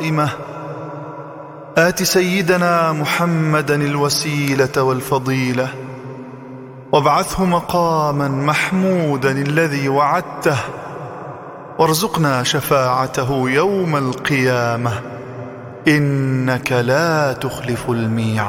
آت سيدنا محمدا الوسيلة والفضيلة وابعثه مقاما محمودا الذي وعدته وارزقنا شفاعته يوم القيامة إنك لا تخلف الميعاد.